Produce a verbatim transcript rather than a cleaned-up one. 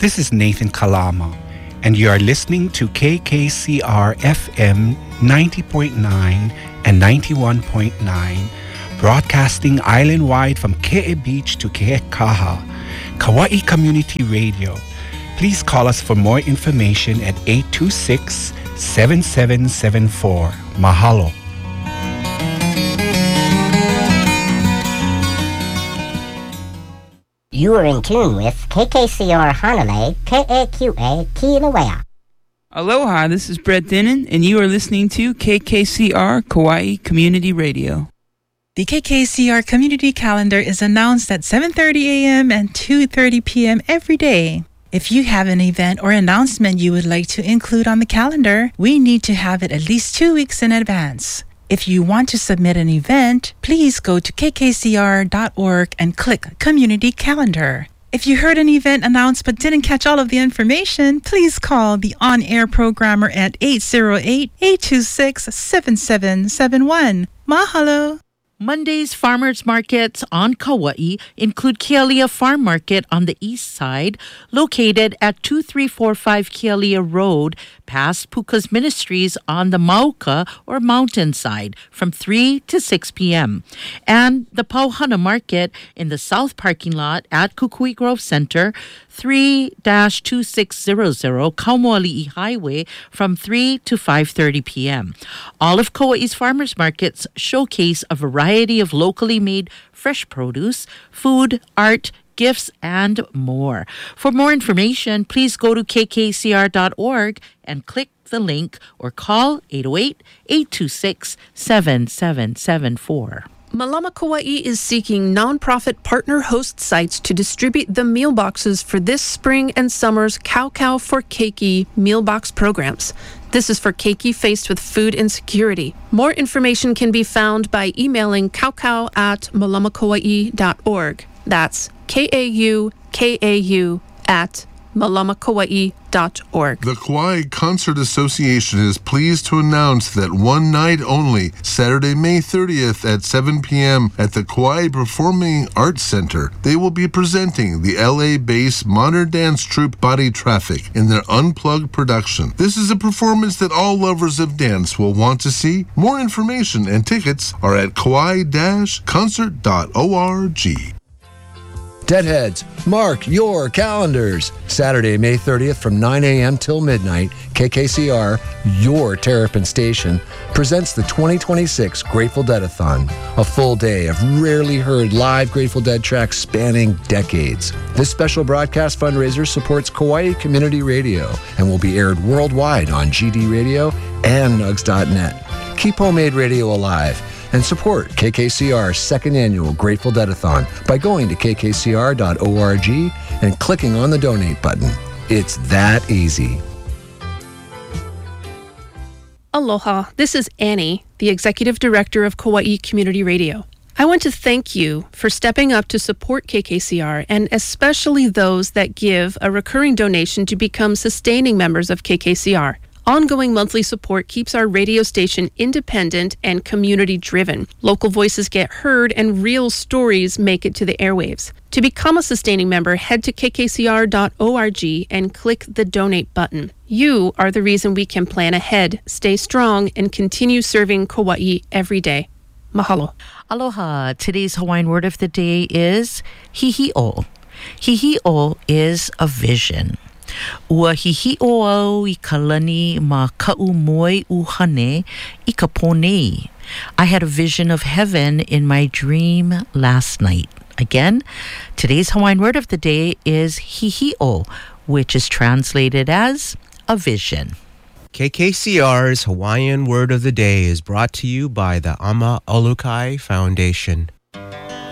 This is Nathan Kalama, and you are listening to K K C R F M ninety point nine and ninety-one point nine, broadcasting island-wide from Ke'e Beach to Ke'ekaha, Kauai Community Radio. Please call us for more information at eight two six, seven seven seven four. Mahalo. You are in tune with K K C R Hanalei, K A Q A, Kilauea. Aloha, this is Brett Dinnan, and you are listening to K K C R Kauai Community Radio. The K K C R Community Calendar is announced at seven thirty a.m. and two thirty p.m. every day. If you have an event or announcement you would like to include on the calendar, we need to have it at least two weeks in advance. If you want to submit an event, please go to k k c r dot org and click Community Calendar. If you heard an event announced but didn't catch all of the information, please call the on-air programmer at eight zero eight, eight two six, seven seven seven one. Mahalo! Monday's farmers markets on Kauai include Kealia Farm Market on the east side, located at two three four five Kealia Road, past Puka's Ministries on the Mauka or mountain side from three to six p.m. And the Pauhana Market in the south parking lot at Kukui Grove Center, three two six zero zero Kaumoali'i Highway from three to five thirty p.m. All of Kauai's farmers markets showcase a variety of locally made fresh produce, food, art, gifts, and more. For more information, please go to k k c r dot org and click the link or call eight oh eight, eight two six, seven seven seven four. Malama Kauai is seeking nonprofit partner host sites to distribute the meal boxes for this spring and summer's Cow Cow for Keiki meal box programs. This is for Keiki faced with food insecurity. More information can be found by emailing kaukau at malamakauai dot org. That's K A U K A U at malamakauai dot org. The Kauai Concert Association is pleased to announce that one night only, Saturday, May thirtieth at seven p.m. at the Kauai Performing Arts Center, they will be presenting the L A-based modern dance troupe Body Traffic in their Unplugged production. This is a performance that all lovers of dance will want to see. More information and tickets are at kauai dash concert dot org. Deadheads, mark your calendars. Saturday, May thirtieth from nine a.m. till midnight, K K C R, your Terrapin station, presents the twenty twenty-six Grateful Dead-a-thon, a full day of rarely heard live Grateful Dead tracks spanning decades. This special broadcast fundraiser supports Kauai Community Radio and will be aired worldwide on G D Radio and nugs dot net. Keep homemade radio alive and support K K C R's second annual Grateful Dead-a-thon by going to k k c r dot org and clicking on the donate button. It's that easy. Aloha, this is Annie, the Executive Director of Kauai Community Radio. I want to thank you for stepping up to support K K C R, and especially those that give a recurring donation to become sustaining members of K K C R. Ongoing monthly support keeps our radio station independent and community-driven. Local voices get heard and real stories make it to the airwaves. To become a sustaining member, head to k k c r dot org and click the donate button. You are the reason we can plan ahead, stay strong, and continue serving Kauai every day. Mahalo. Aloha. Today's Hawaiian word of the day is hihi'o. Hihi'o is a vision. Ua hihi'o au I ka lani ma ka'u moe uhane I ka ponei. I had a vision of heaven in my dream last night. Again, today's Hawaiian word of the day is hihi'o, which is translated as a vision. K K C R's Hawaiian word of the day is brought to you by the Ama Olukai Foundation.